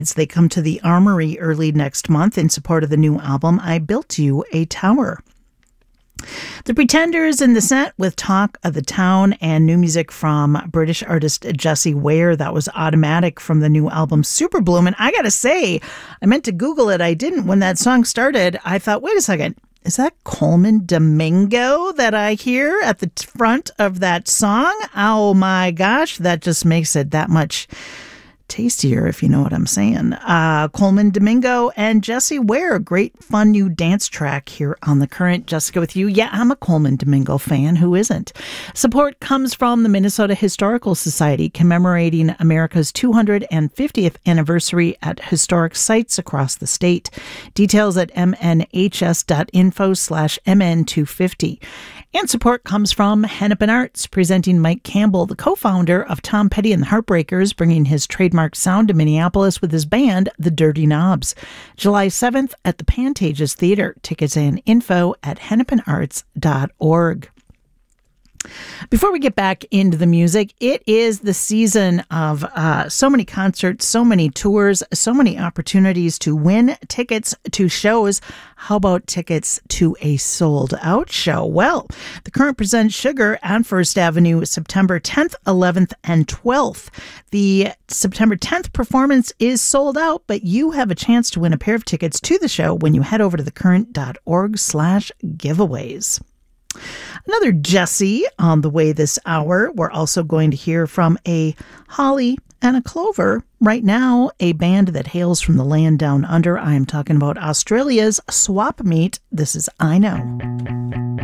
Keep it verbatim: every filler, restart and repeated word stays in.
They come to the Armory early next month in support of the new album, I Built You a Tower. The Pretenders in the set with Talk of the Town and new music from British artist Jessie Ware. That was Automatic from the new album Super Bloom. And I gotta say, I meant to Google it. I didn't. When that song started, I thought, wait a second. Is that Coleman Domingo that I hear at the front of that song? Oh my gosh, that just makes it that much tastier, if you know what I'm saying. Uh, Coleman Domingo and Jessie Ware, great fun new dance track here on The Current. Jessica with you. Yeah, I'm a Coleman Domingo fan. Who isn't? Support comes from the Minnesota Historical Society, commemorating America's two hundred fiftieth anniversary at historic sites across the state. Details at mnhs.info slash mn250. And support comes from Hennepin Arts, presenting Mike Campbell, the co-founder of Tom Petty and the Heartbreakers, bringing his trademark sound to Minneapolis with his band, The Dirty Knobs. July seventh at the Pantages Theater. Tickets and info at hennepin arts dot org. Before we get back into the music, it is the season of uh, so many concerts, so many tours, so many opportunities to win tickets to shows. How about tickets to a sold-out show? Well, The Current presents Sugar on First Avenue September tenth, eleventh, and twelfth. The September tenth performance is sold out, but you have a chance to win a pair of tickets to the show when you head over to thecurrent.org slash giveaways. Another Jessie on the way this hour. We're also going to hear from a Holly and a Clover. Right now, a band that hails from the land down under. I am talking about Australia's Swap Meet. This is I Know.